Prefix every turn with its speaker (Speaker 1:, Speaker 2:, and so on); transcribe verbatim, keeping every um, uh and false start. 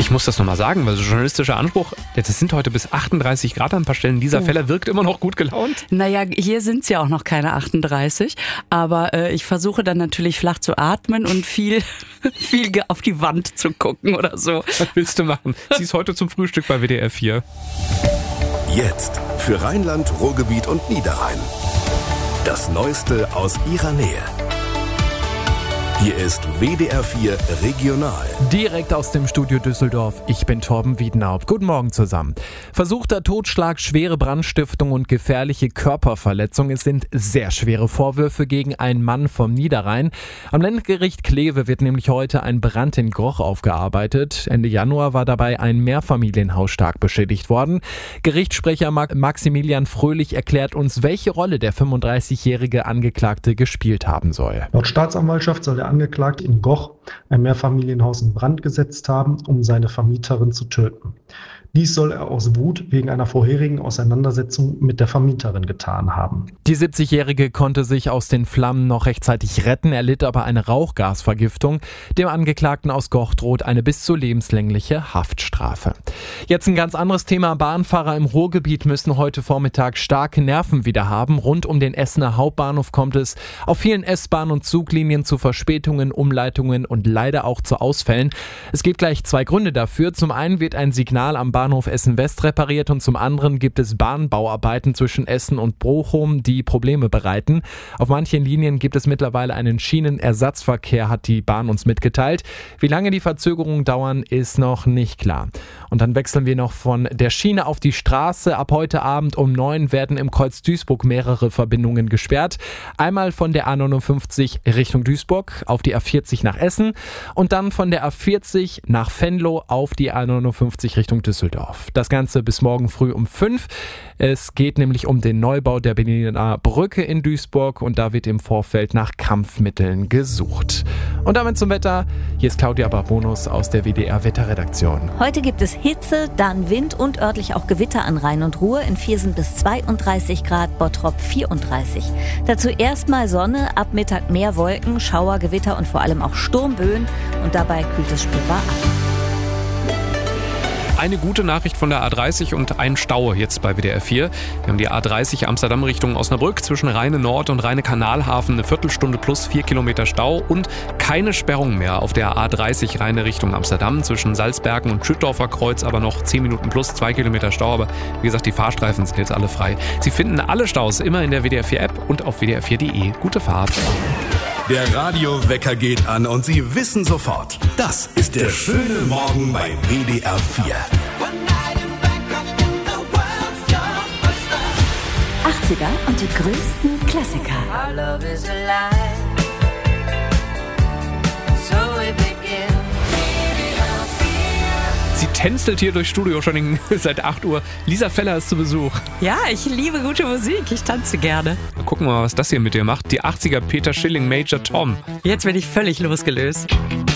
Speaker 1: Ich muss das nochmal sagen, weil so journalistischer Anspruch, das sind heute bis achtunddreißig Grad an ein paar Stellen. Dieser Feller wirkt immer noch gut gelaunt.
Speaker 2: Naja, hier sind es ja auch noch keine achtunddreißig, aber äh, ich versuche dann natürlich flach zu atmen und viel, viel auf die Wand zu gucken oder so.
Speaker 1: Was willst du machen? Sie ist heute zum Frühstück bei W D R vier.
Speaker 3: Jetzt für Rheinland, Ruhrgebiet und Niederrhein. Das Neueste aus ihrer Nähe. Hier ist W D R vier Regional.
Speaker 4: Direkt aus dem Studio Düsseldorf. Ich bin Torben Wiedenhaupt. Guten Morgen zusammen. Versuchter Totschlag, schwere Brandstiftung und gefährliche Körperverletzung. Es sind sehr schwere Vorwürfe gegen einen Mann vom Niederrhein. Am Landgericht Kleve wird nämlich heute ein Brand in Groch aufgearbeitet. Ende Januar war dabei ein Mehrfamilienhaus stark beschädigt worden. Gerichtssprecher Maximilian Fröhlich erklärt uns, welche Rolle der fünfunddreißigjährige Angeklagte gespielt haben soll.
Speaker 5: Laut Staatsanwaltschaft soll der Angeklagte in Goch ein Mehrfamilienhaus in Brand gesetzt haben, um seine Vermieterin zu töten. Dies soll er aus Wut wegen einer vorherigen Auseinandersetzung mit der Vermieterin getan haben.
Speaker 4: Die siebzigjährige konnte sich aus den Flammen noch rechtzeitig retten, erlitt aber eine Rauchgasvergiftung. Dem Angeklagten aus Goch droht eine bis zu lebenslängliche Haftstrafe. Jetzt ein ganz anderes Thema. Bahnfahrer im Ruhrgebiet müssen heute Vormittag starke Nerven wieder haben. Rund um den Essener Hauptbahnhof kommt es auf vielen S-Bahn- und Zuglinien zu Verspätungen, Umleitungen und leider auch zu Ausfällen. Es gibt gleich zwei Gründe dafür. Zum einen wird ein Signal am Bahnhof Essen West repariert und zum anderen gibt es Bahnbauarbeiten zwischen Essen und Bochum, die Probleme bereiten. Auf manchen Linien gibt es mittlerweile einen Schienenersatzverkehr, hat die Bahn uns mitgeteilt. Wie lange die Verzögerungen dauern, ist noch nicht klar. Und dann wechseln wir noch von der Schiene auf die Straße. Ab heute Abend um neun werden im Kreuz Duisburg mehrere Verbindungen gesperrt. Einmal von der A neunundfünfzig Richtung Duisburg auf die A vierzig nach Essen und dann von der A vierzig nach Venlo auf die A neunundfünfzig Richtung Düsseldorf. Das Ganze bis morgen früh um fünf. Es geht nämlich um den Neubau der Berliner Brücke in Duisburg und da wird im Vorfeld nach Kampfmitteln gesucht. Und damit zum Wetter. Hier ist Claudia Barbonus aus der W D R Wetterredaktion.
Speaker 6: Heute gibt es Hitze, dann Wind und örtlich auch Gewitter an Rhein und Ruhr. In Viersen bis zweiunddreißig Grad, Bottrop vierunddreißig. Dazu erstmal Sonne, ab Mittag mehr Wolken, Schauer, Gewitter und vor allem auch Sturmböen. Und dabei kühlt es spürbar ab.
Speaker 1: Eine gute Nachricht von der A dreißig und ein Stau jetzt bei W D R vier. Wir haben die A dreißig Amsterdam Richtung Osnabrück zwischen Rheine Nord und Rheine Kanalhafen eine Viertelstunde plus vier Kilometer Stau und keine Sperrung mehr auf der A dreißig Rheine Richtung Amsterdam zwischen Salzbergen und Schüttorfer Kreuz, aber noch zehn Minuten plus zwei Kilometer Stau. Aber wie gesagt, die Fahrstreifen sind jetzt alle frei. Sie finden alle Staus immer in der W D R vier App und auf w d r vier punkt d e. Gute Fahrt.
Speaker 3: Der Radiowecker geht an und Sie wissen sofort, das ist der schöne Morgen bei W D R vier.
Speaker 6: achtziger und die größten Klassiker.
Speaker 1: Sie tänzelt hier durchs Studio schon seit acht Uhr. Lisa Feller ist zu Besuch.
Speaker 2: Ja, ich liebe gute Musik. Ich tanze gerne.
Speaker 1: Gucken wir mal, was das hier mit dir macht. Die achtziger Peter Schilling Major Tom.
Speaker 2: Jetzt bin ich völlig losgelöst.